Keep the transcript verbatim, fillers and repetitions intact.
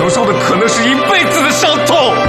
承受的可能是一辈子的伤痛。